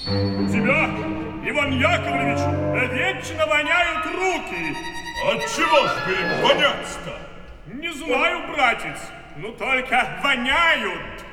У тебя, Иван Яковлевич, вечно воняют руки. Отчего ж бы им вонять-то? Не знаю, братец, но только воняют.